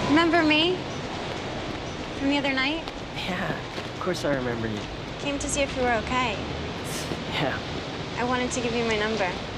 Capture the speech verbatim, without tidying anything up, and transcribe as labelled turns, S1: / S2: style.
S1: Remember me? From the other night?
S2: Yeah, of course I remember you.
S1: Came to see if you were okay.
S2: Yeah.
S1: I wanted to give you my number.